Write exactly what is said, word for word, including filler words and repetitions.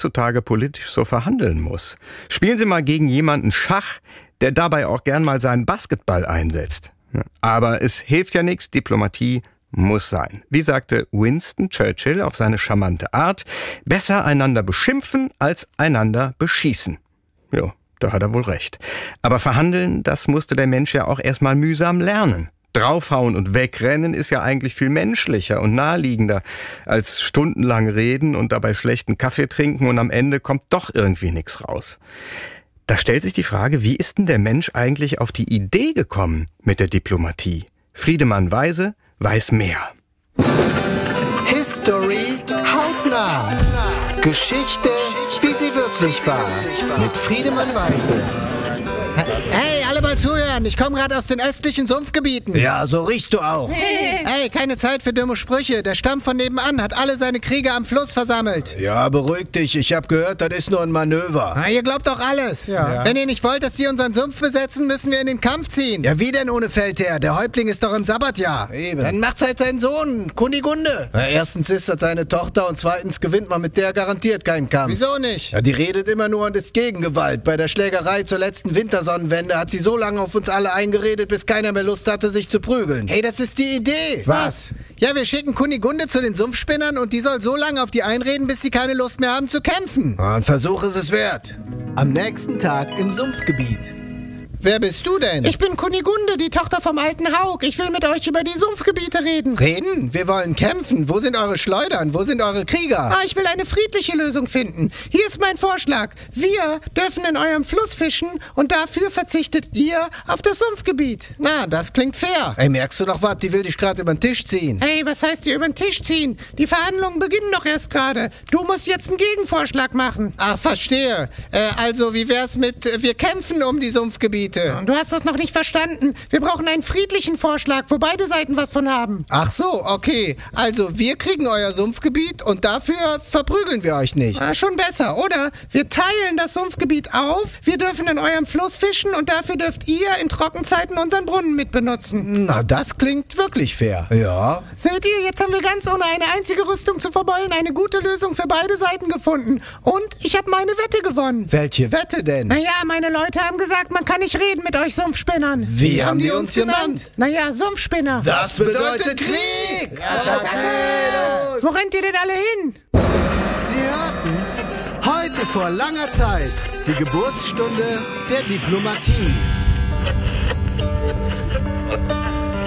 heutzutage politisch so verhandeln muss. Spielen Sie mal gegen jemanden Schach, der dabei auch gern mal seinen Basketball einsetzt. Aber es hilft ja nichts, Diplomatie muss sein. Wie sagte Winston Churchill auf seine charmante Art, besser einander beschimpfen als einander beschießen. Jo, da hat er wohl recht. Aber verhandeln, das musste der Mensch ja auch erstmal mühsam lernen. Draufhauen und wegrennen ist ja eigentlich viel menschlicher und naheliegender als stundenlang reden und dabei schlechten Kaffee trinken und am Ende kommt doch irgendwie nichts raus. Da stellt sich die Frage, wie ist denn der Mensch eigentlich auf die Idee gekommen mit der Diplomatie? Friedemann Weise weiß mehr. History hautnah. Geschichte, wie sie wirklich war. Mit Friedemann Weise. Hey, alle mal zuhören. Ich komme gerade aus den östlichen Sumpfgebieten. Ja, so riechst du auch. Hey, keine Zeit für dumme Sprüche. Der Stamm von nebenan hat alle seine Krieger am Fluss versammelt. Ja, beruhig dich. Ich habe gehört, das ist nur ein Manöver. Na, ihr glaubt doch alles. Ja. Wenn ihr nicht wollt, dass die unseren Sumpf besetzen, müssen wir in den Kampf ziehen. Ja, wie denn ohne Feldherr? Der Häuptling ist doch im Sabbatjahr. Eben. Dann macht's halt sein Sohn, Kunigunde. Na, erstens ist das seine Tochter und zweitens gewinnt man mit der garantiert keinen Kampf. Wieso nicht? Ja, die redet immer nur und ist gegen Gewalt. Bei der Schlägerei zur letzten Wintersonnenwende hat sie so lange auf uns alle eingeredet, bis keiner mehr Lust hatte, sich zu prügeln. Hey, das ist die Idee. Was? Ja, wir schicken Kunigunde zu den Sumpfspinnern und die soll so lange auf die einreden, bis sie keine Lust mehr haben zu kämpfen. Ein Versuch ist es wert. Am nächsten Tag im Sumpfgebiet. Wer bist du denn? Ich bin Kunigunde, die Tochter vom alten Haug. Ich will mit euch über die Sumpfgebiete reden. Reden? Wir wollen kämpfen. Wo sind eure Schleudern? Wo sind eure Krieger? Ah, ich will eine friedliche Lösung finden. Hier ist mein Vorschlag. Wir dürfen in eurem Fluss fischen und dafür verzichtet ihr auf das Sumpfgebiet. Na, das klingt fair. Ey, merkst du doch was? Die will dich gerade über den Tisch ziehen. Hey, was heißt hier über den Tisch ziehen? Die Verhandlungen beginnen doch erst gerade. Du musst jetzt einen Gegenvorschlag machen. Ach, verstehe. Äh, also, wie wär's mit, äh, wir kämpfen um die Sumpfgebiete? Du hast das noch nicht verstanden. Wir brauchen einen friedlichen Vorschlag, wo beide Seiten was von haben. Ach so, okay. Also, wir kriegen euer Sumpfgebiet und dafür verprügeln wir euch nicht. Ah, schon besser, oder? Wir teilen das Sumpfgebiet auf, wir dürfen in eurem Fluss fischen und dafür dürft ihr in Trockenzeiten unseren Brunnen mitbenutzen. Na, das klingt wirklich fair. Ja. Seht ihr, jetzt haben wir ganz ohne eine einzige Rüstung zu verbeulen eine gute Lösung für beide Seiten gefunden. Und ich habe meine Wette gewonnen. Welche Wette denn? Naja, meine Leute haben gesagt, man kann nicht reden mit euch Sumpfspinnern. Wie haben die uns genannt? Naja, Sumpfspinner. Das bedeutet Krieg! Ja, Wo rennt ihr denn alle hin? Sie hörten heute vor langer Zeit die Geburtsstunde der Diplomatie.